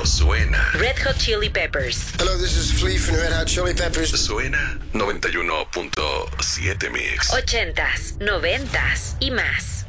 Esto suena. Red Hot Chili Peppers. Hello, this is Flea from Red Hot Chili Peppers. Suena 91.7 Mix. 80s, 90s y más.